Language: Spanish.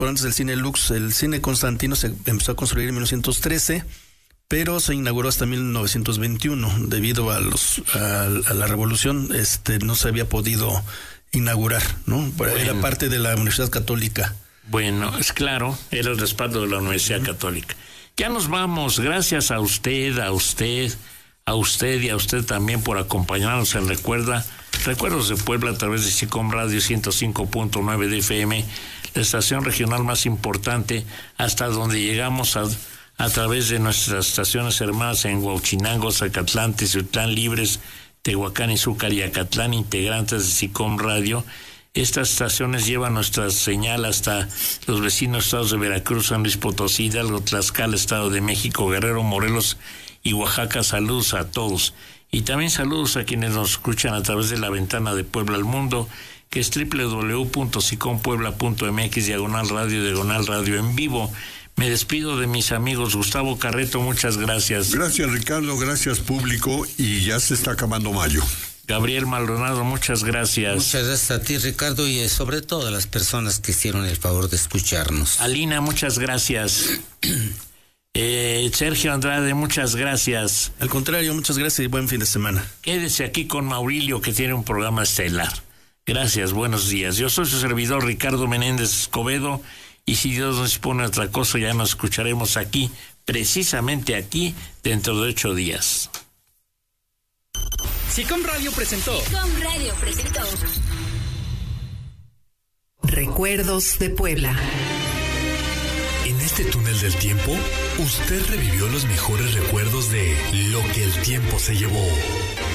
por antes del Cine Lux. El Cine Constantino se empezó a construir en 1913, pero se inauguró hasta 1921. Debido a la revolución, no se había podido inaugurar, ¿no? Era parte de la Universidad Católica. Bueno, es claro, era el respaldo de la Universidad Católica. Ya nos vamos. Gracias a usted y a usted también por acompañarnos en Recuerdos de Puebla a través de SICOM Radio 105.9 de FM, la estación regional más importante, hasta donde llegamos a través de nuestras estaciones hermanas en Huauchinango, Zacatlán, Teziutlán, Libres, Tehuacán, Izúcar y Acatlán, integrantes de SICOM Radio. Estas estaciones llevan nuestra señal hasta los vecinos estados de Veracruz, San Luis Potosí, Hidalgo, Tlaxcala, Estado de México, Guerrero, Morelos y Oaxaca. Saludos a todos. Y también saludos a quienes nos escuchan a través de la ventana de Puebla al mundo, que es www.sicompuebla.mx/radio en vivo. Me despido de mis amigos. Gustavo Carreto, muchas gracias. Gracias, Ricardo, gracias, público, y ya se está acabando mayo. Gabriel Maldonado, muchas gracias. Muchas gracias a ti, Ricardo, y sobre todo a las personas que hicieron el favor de escucharnos. Alina, muchas gracias. Sergio Andrade, muchas gracias. Al contrario, muchas gracias y buen fin de semana. Quédese aquí con Maurilio, que tiene un programa estelar. Gracias, buenos días. Yo soy su servidor Ricardo Menéndez Escobedo, y si Dios nos dispone otra cosa, ya nos escucharemos aquí, precisamente aquí, dentro de 8 días. SICOM Radio presentó. Recuerdos de Puebla. En este túnel del tiempo, usted revivió los mejores recuerdos de lo que el tiempo se llevó.